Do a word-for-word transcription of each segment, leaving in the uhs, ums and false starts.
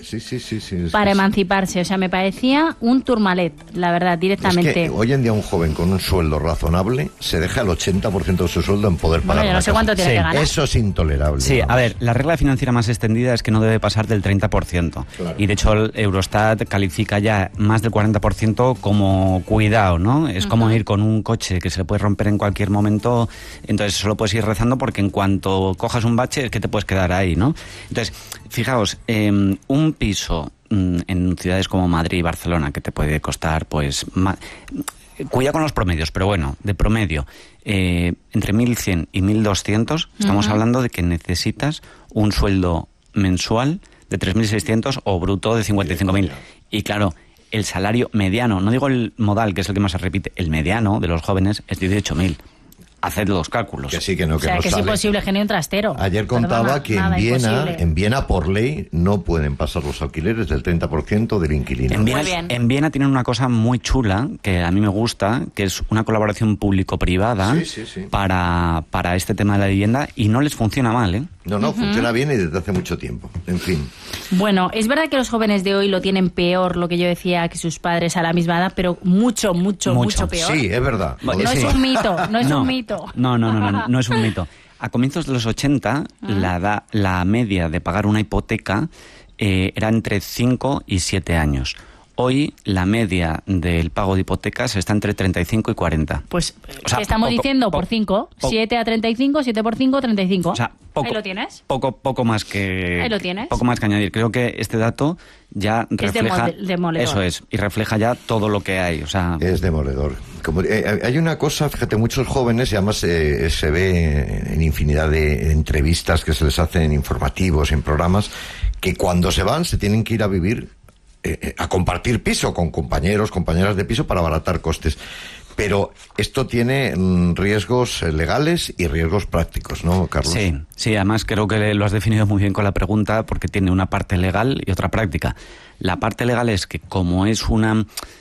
Sí, sí, sí, sí, es para que emanciparse. O sea, me parecía un turmalet, la verdad, directamente. Es que hoy en día un joven con un sueldo razonable se deja el ochenta por ciento de su sueldo en poder pagar. Bueno, yo no sé casa. cuánto tiene Sí. que ganar. Eso es intolerable. Sí, vamos. a ver, la regla financiera más extendida es que no debe pasar del treinta por ciento. Claro. Y de hecho el Eurostat califica ya más del cuarenta por ciento como cuidado, ¿no? Es uh-huh. como ir con un coche que se le puede romper en cualquier momento, entonces solo puedes ir rezando porque en cuanto cojas un bache es que te puedes quedar ahí, ¿no? Entonces, fijaos, eh, un piso mm, en ciudades como Madrid y Barcelona que te puede costar, pues... Ma- Cuida con los promedios, pero bueno, de promedio, eh, entre mil cien y mil doscientos, estamos uh-huh. hablando de que necesitas un sueldo mensual de tres mil seiscientos o bruto de cincuenta y cinco mil. Y claro, el salario mediano, no digo el modal, que es el que más se repite, el mediano de los jóvenes es dieciocho mil. Haced los cálculos. Que sí, que no, o sea, que, no que sale. es imposible, genio un trastero. Ayer contaba Perdona, que nada, en Viena, imposible. en Viena, por ley, no pueden pasar los alquileres del treinta por ciento del inquilino. En Viena, Muy bien. en Viena tienen una cosa muy chula, que a mí me gusta, que es una colaboración público-privada sí, sí, sí. Para, para este tema de la vivienda, y no les funciona mal, ¿eh? No, no, uh-huh. funciona bien y desde hace mucho tiempo. En fin. Bueno, es verdad que los jóvenes de hoy lo tienen peor, lo que yo decía, que sus padres a la misma edad, pero mucho, mucho, mucho, mucho peor. Sí, es verdad. No Sí. es un mito, no es no, un mito. No, no, no, no, no, no es un mito. A comienzos de los ochenta, uh-huh. la, da, la media de pagar una hipoteca eh, era entre cinco y siete años. Hoy la media del pago de hipotecas está entre treinta y cinco y cuarenta. Pues, o sea, ¿qué estamos poco, diciendo? Po- por cinco. Po- siete a treinta y cinco, siete por cinco, treinta y cinco. O sea, poco, Ahí lo tienes. Poco, poco más que... Ahí lo tienes. Poco más que añadir. Creo que este dato ya refleja... Es demoledor. Eso es, y refleja ya todo lo que hay. O sea, Es demoledor. Como, eh, hay una cosa, fíjate, muchos jóvenes, y además eh, se ve en infinidad de entrevistas que se les hacen en informativos, en programas, que cuando se van se tienen que ir a vivir eh, a compartir piso con compañeros, compañeras de piso para abaratar costes. Pero esto tiene mm, riesgos legales y riesgos prácticos, ¿no, Carlos? Sí, sí, además creo que lo has definido muy bien con la pregunta, porque tiene una parte legal y otra práctica. La parte legal es que como es una...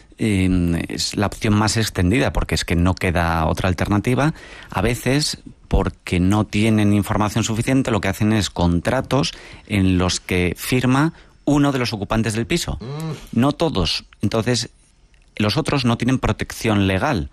Eh, es la opción más extendida, porque es que no queda otra alternativa, a veces... porque no tienen información suficiente, lo que hacen es contratos en los que firma uno de los ocupantes del piso. Mm. No todos. Entonces, los otros no tienen protección legal.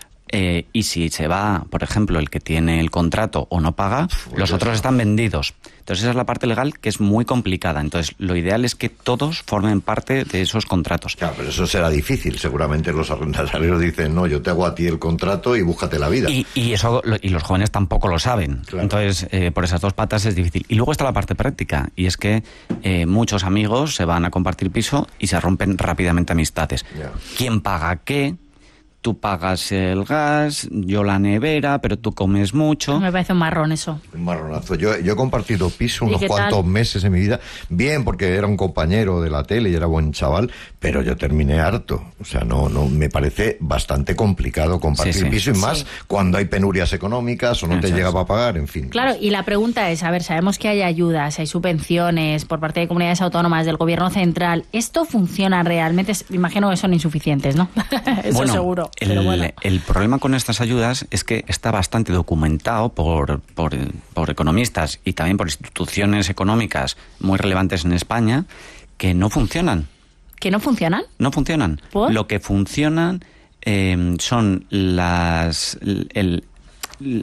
Eh, y si se va, por ejemplo, el que tiene el contrato o no paga, Uf, los otros están vendidos. Entonces esa es la parte legal que es muy complicada. Entonces lo ideal es que todos formen parte de esos contratos. Claro, pero eso será difícil. Seguramente los arrendatarios dicen, no, yo te hago a ti el contrato y búscate la vida. Y, y eso y los jóvenes tampoco lo saben. Claro. Entonces, eh, por esas dos patas es difícil. Y luego está la parte práctica, y es que eh, muchos amigos se van a compartir piso y se rompen rápidamente amistades. Yeah. ¿Quién paga qué? Tú pagas el gas, yo la nevera, pero tú comes mucho. Me parece un marrón eso. Un marronazo. Yo, yo he compartido piso unos cuantos tal? meses en mi vida. Bien, porque era un compañero de la tele y era buen chaval, pero yo terminé harto. O sea, no, no me parece bastante complicado compartir sí, sí. piso, y más sí. cuando hay penurias económicas o no Eso te llega es. para pagar, en fin. Claro, y la pregunta es, a ver, sabemos que hay ayudas, hay subvenciones por parte de comunidades autónomas, del gobierno central. ¿Esto funciona realmente? Me imagino que son insuficientes, ¿no? Eso bueno, seguro. El, bueno. el problema con estas ayudas es que está bastante documentado por, por, por economistas y también por instituciones económicas muy relevantes en España que no funcionan. ¿Que no funcionan? No funcionan. ¿Por? Lo que funcionan eh, son las... El, el, el,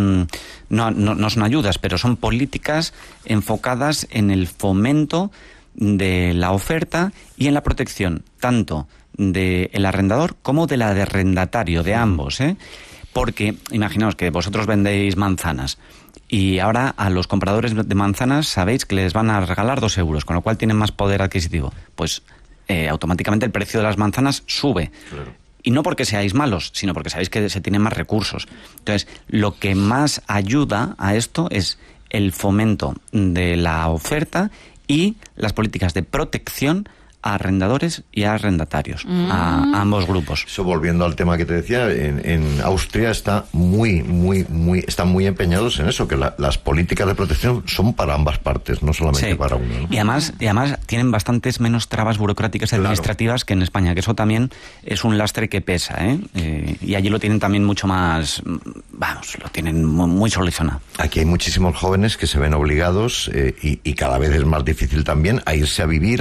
no, no, no son ayudas, pero son políticas enfocadas en el fomento de la oferta y en la protección tanto del arrendador como de la de arrendatario, de ambos, ¿eh? Porque imaginaos que vosotros vendéis manzanas y ahora a los compradores de manzanas sabéis que les van a regalar dos euros, con lo cual tienen más poder adquisitivo. Pues eh, automáticamente el precio de las manzanas sube. Claro. Y no porque seáis malos, sino porque sabéis que se tienen más recursos. Entonces, lo que más ayuda a esto es el fomento de la oferta y las políticas de protección a arrendadores y a arrendatarios, mm. a, a ambos grupos. Eso, volviendo al tema que te decía, en, en Austria está muy, muy, muy, están muy empeñados en eso, que la, las políticas de protección son para ambas partes, no solamente sí. para uno, ¿no? Y además, y además tienen bastantes menos trabas burocráticas y administrativas claro. que en España, que eso también es un lastre que pesa, ¿eh? Eh, y allí lo tienen también mucho más, vamos, lo tienen muy, muy solucionado. Aquí hay muchísimos jóvenes que se ven obligados, eh, y, y cada vez es más difícil también, a irse a vivir